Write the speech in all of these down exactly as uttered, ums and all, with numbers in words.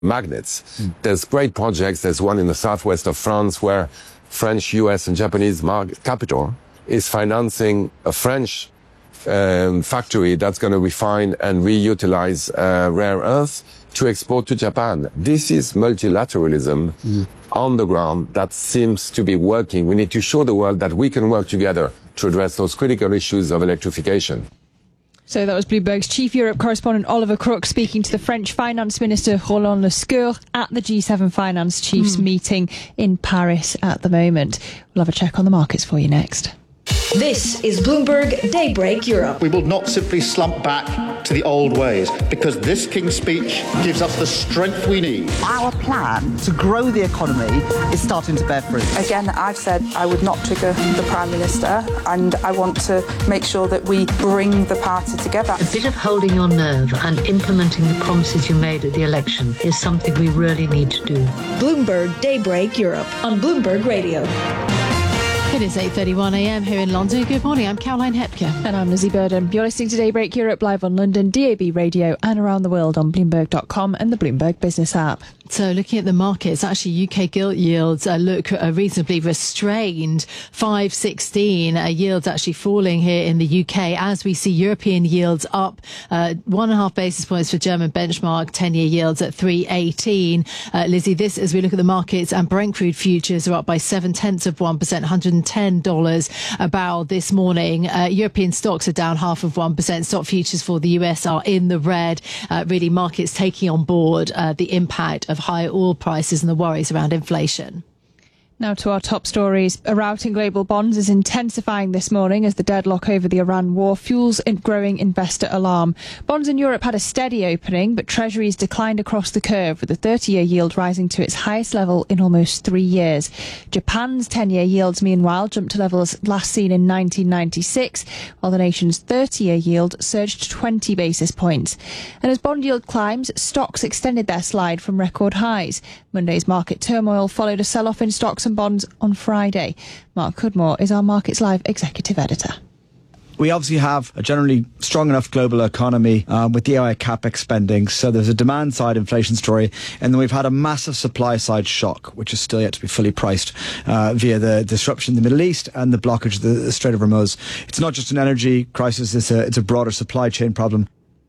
magnets. Mm. There's great projects. There's one in the southwest of France where French, U S and Japanese market capital is financing a French um, factory that's going to refine and reutilize uh, rare earths to export to Japan. This is multilateralism mm. on the ground that seems to be working. We need to show the world that we can work together to address those critical issues of electrification. So that was Bloomberg's Chief Europe correspondent Oliver Crook speaking to the French Finance Minister Roland Lescure at the G seven Finance Chiefs mm. meeting in Paris at the moment. We'll have a check on the markets for you next. This is Bloomberg Daybreak Europe. We will not simply slump back to the old ways, because this King's speech gives us the strength we need. Our plan to grow the economy is starting to bear fruit. Again, I've said I would not trigger the Prime Minister, and I want to make sure that we bring the party together. A bit of holding your nerve and implementing the promises you made at the election is something we really need to do. Bloomberg Daybreak Europe on Bloomberg Radio. It is eight thirty-one a m here in London. Good morning, I'm Caroline Hepker. And I'm Lizzie Burden. You're listening to Daybreak Europe live on London, D A B Radio and around the world on Bloomberg dot com and the Bloomberg Business app. So looking at the markets, actually U K gilt yields uh, look uh, reasonably restrained. five sixteen uh, yields actually falling here in the U K as we see European yields up uh, one and a half basis points for German benchmark, ten-year yields at three eighteen. Uh, Lizzie, this as we look at the markets, and Brent crude futures are up by seven tenths of one percent, one hundred ten dollars a barrel this morning. Uh, European stocks are down half of one percent. Stock futures for the U S are in the red. Uh, really, markets taking on board uh, the impact of high oil prices and the worries around inflation. Now to our top stories. A rout in global bonds is intensifying this morning as the deadlock over the Iran war fuels growing investor alarm. Bonds in Europe had a steady opening, but treasuries declined across the curve, with the thirty-year yield rising to its highest level in almost three years. Japan's ten-year yields, meanwhile, jumped to levels last seen in nineteen ninety-six, while the nation's thirty-year yield surged twenty basis points. And as bond yield climbs, stocks extended their slide from record highs. Monday's market turmoil followed a sell-off in stocks and bonds on Friday. Mark Cudmore is our Markets Live executive editor. We obviously have a generally strong enough global economy um, with the A I capex spending, so there's a demand side inflation story, and then we've had a massive supply side shock, which is still yet to be fully priced uh, via the disruption in the Middle East and the blockage of the, the Strait of Hormuz. It's not just an energy crisis, it's a, it's a broader supply chain problem.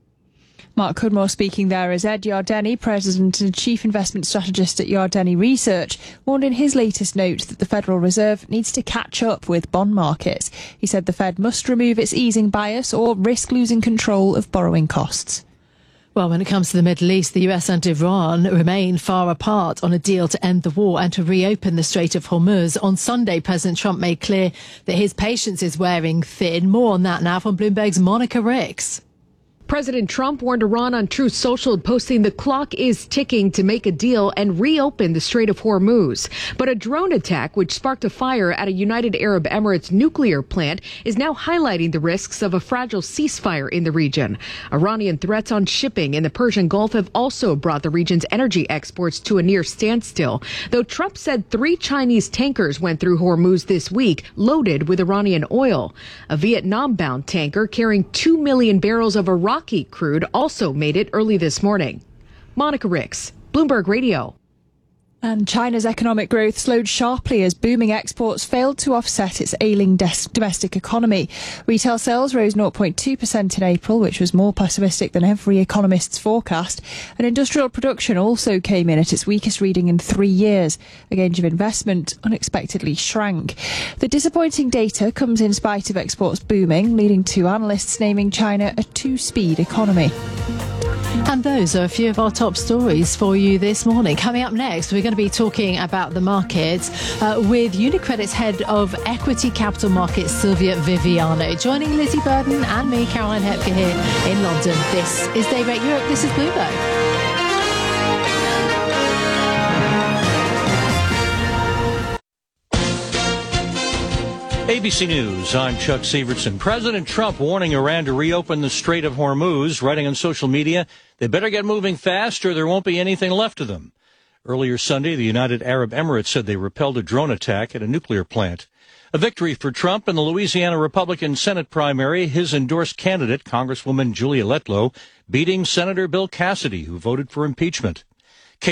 Mark Cudmore speaking there as Ed Yardeni, President and Chief Investment Strategist at Yardeni Research, warned in his latest note that the Federal Reserve needs to catch up with bond markets. He said the Fed must remove its easing bias or risk losing control of borrowing costs. Well, when it comes to the Middle East, the U S and Iran remain far apart on a deal to end the war and to reopen the Strait of Hormuz. On Sunday, President Trump made clear that his patience is wearing thin. More on that now from Bloomberg's Monica Ricks. President Trump warned Iran on Truth Social, posting the clock is ticking to make a deal and reopen the Strait of Hormuz. But a drone attack, which sparked a fire at a United Arab Emirates nuclear plant, is now highlighting the risks of a fragile ceasefire in the region. Iranian threats on shipping in the Persian Gulf have also brought the region's energy exports to a near standstill, though Trump said three Chinese tankers went through Hormuz this week, loaded with Iranian oil. A Vietnam-bound tanker carrying two million barrels of Iraqi crude also made it early this morning. Monica Ricks, Bloomberg Radio. And China's economic growth slowed sharply as booming exports failed to offset its ailing des- domestic economy. Retail sales rose zero point two percent in April, which was more pessimistic than every economist's forecast. And industrial production also came in at its weakest reading in three years. A gauge of investment unexpectedly shrank. The disappointing data comes in spite of exports booming, leading to analysts naming China a two-speed economy. And those are a few of our top stories for you this morning. Coming up next, we're going to be talking about the markets uh, with UniCredit's head of equity capital markets, Sylvia Viviano, joining Lizzie Burden and me, Caroline Hepker, here in London. This is Daybreak Europe. This is Bloomberg. A B C News, I'm Chuck Severson. President Trump warning Iran to reopen the Strait of Hormuz, writing on social media, they better get moving fast or there won't be anything left of them. Earlier Sunday, the United Arab Emirates said they repelled a drone attack at a nuclear plant. A victory for Trump in the Louisiana Republican Senate primary, his endorsed candidate, Congresswoman Julia Letlow, beating Senator Bill Cassidy, who voted for impeachment.